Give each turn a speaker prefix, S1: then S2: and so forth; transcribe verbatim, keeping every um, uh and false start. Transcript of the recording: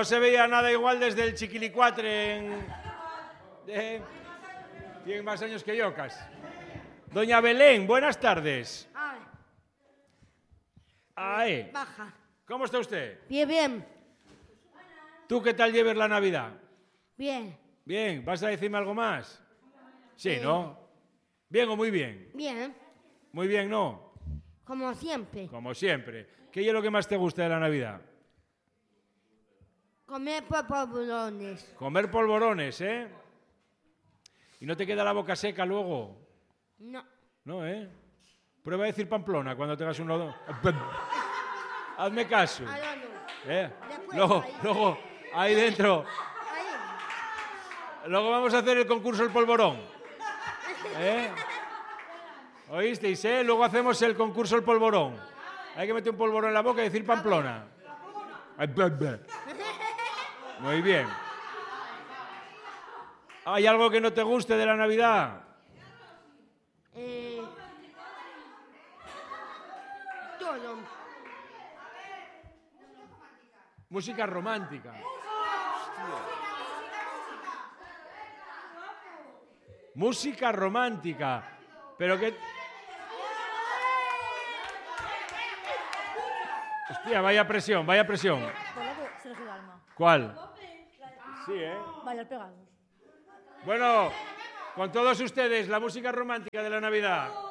S1: No se veía nada igual desde el Chiquilicuatre en... Eh, tiene más años que yo, casi. Doña Belén, buenas tardes.
S2: Ay.
S1: Ahí.
S2: Baja.
S1: ¿Cómo está usted?
S2: Bien, bien.
S1: ¿Tú qué tal lleves la Navidad?
S2: Bien.
S1: Bien, ¿vas a decirme algo más? Sí,
S2: Sí.
S1: ¿no? ¿Bien o muy bien?
S2: Bien.
S1: Muy bien, ¿no?
S2: Como siempre.
S1: Como siempre. ¿Qué es lo que más te gusta de la Navidad?
S2: Comer polvorones.
S1: Comer polvorones, ¿eh? ¿Y no te queda la boca seca luego?
S2: No.
S1: No, ¿eh? Prueba a decir Pamplona cuando tengas un nodo. Hazme caso.
S2: Ahora no.
S1: ¿Eh?
S2: Después,
S1: Luego,
S2: ahí.
S1: luego, ahí dentro.
S2: Ahí.
S1: Luego vamos a hacer el concurso del polvorón. ¿Eh? ¿Oísteis, eh? Luego hacemos el concurso del polvorón. Hay que meter un polvorón en la boca y decir Pamplona. Muy bien. ¿Hay algo que no te guste de la Navidad?
S2: Eh, todo.
S1: Música romántica. Música romántica. Pero que... Hostia, vaya presión, vaya presión.
S3: Sergio Dalma.
S1: ¿Cuál? Sí, ¿eh?
S3: Bailar pegados.
S1: Bueno, con todos ustedes, la música romántica de la Navidad.